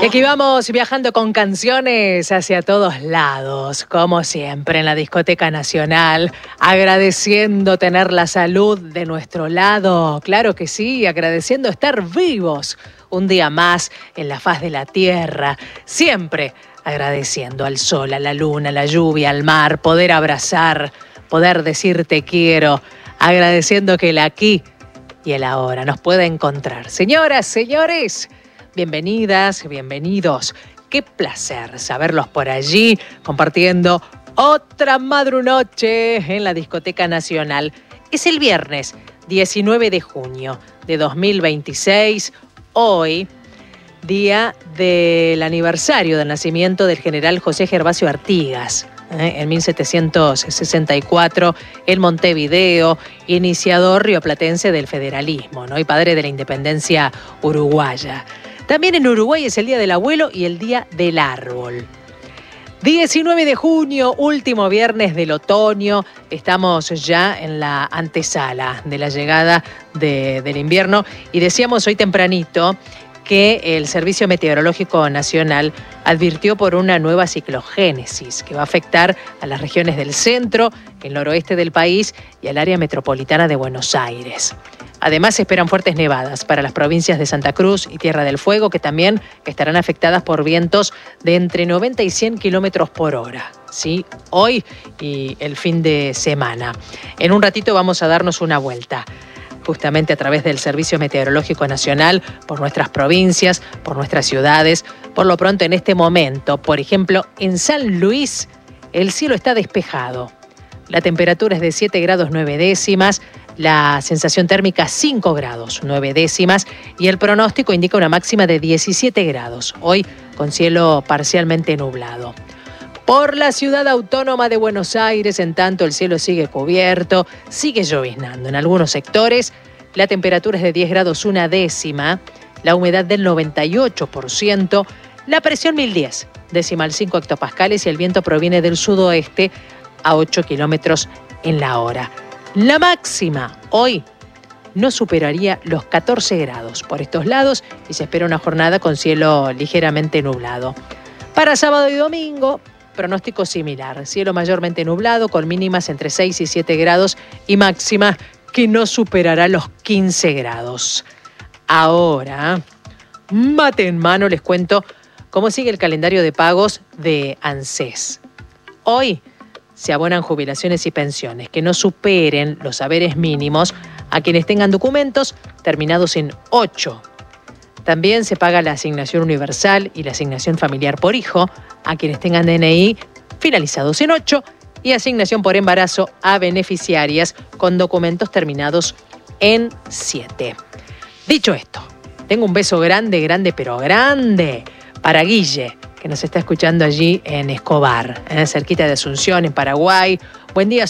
Y aquí vamos viajando con canciones hacia todos lados, como siempre en la Discoteca Nacional, agradeciendo tener la salud de nuestro lado, claro que sí, agradeciendo estar vivos un día más en la faz de la tierra, siempre agradeciendo al sol, a la luna, a la lluvia, al mar, poder abrazar, poder decir te quiero, agradeciendo que el aquí y el ahora nos pueda encontrar. Señoras, señores, bienvenidas, bienvenidos. Qué placer saberlos por allí compartiendo otra madrunoche en la Discoteca Nacional. Es el viernes 19 de junio de 2026, hoy, día del aniversario del nacimiento del general José Gervasio Artigas. En 1764, en Montevideo, iniciador rioplatense del federalismo, ¿no? Y padre de la independencia uruguaya. También en Uruguay es el Día del Abuelo y el Día del Árbol. 19 de junio, último viernes del otoño, estamos ya en la antesala de la llegada del invierno y decíamos hoy tempranito que el Servicio Meteorológico Nacional advirtió por una nueva ciclogénesis que va a afectar a las regiones del centro, el noroeste del país y al área metropolitana de Buenos Aires. Además, se esperan fuertes nevadas para las provincias de Santa Cruz y Tierra del Fuego, que también estarán afectadas por vientos de entre 90 y 100 kilómetros por hora. ¿Sí? Hoy y el fin de semana. En un ratito vamos a darnos una vuelta, justamente a través del Servicio Meteorológico Nacional, por nuestras provincias, por nuestras ciudades. Por lo pronto, en este momento, por ejemplo, en San Luis, el cielo está despejado. La temperatura es de 7 grados 9 décimas, la sensación térmica 5 grados 9 décimas y el pronóstico indica una máxima de 17 grados, hoy con cielo parcialmente nublado. Por la ciudad autónoma de Buenos Aires, en tanto, el cielo sigue cubierto, sigue lloviznando en algunos sectores, la temperatura es de 10 grados 1 décima, la humedad del 98%, la presión 1010, decimal 5 hectopascales y el viento proviene del sudoeste a 8 kilómetros en la hora. La máxima hoy no superaría los 14 grados por estos lados y se espera una jornada con cielo ligeramente nublado. Para sábado y domingo, pronóstico similar, cielo mayormente nublado con mínimas entre 6 y 7 grados y máxima que no superará los 15 grados. Ahora, mate en mano, les cuento cómo sigue el calendario de pagos de ANSES. Hoy se abonan jubilaciones y pensiones que no superen los haberes mínimos a quienes tengan documentos terminados en 8. También se paga la asignación universal y la asignación familiar por hijo a quienes tengan DNI finalizados en 8 y asignación por embarazo a beneficiarias con documentos terminados en 7. Dicho esto, tengo un beso grande, grande, pero grande para Guille, que nos está escuchando allí en Escobar, cerquita de Asunción, en Paraguay. Buen día.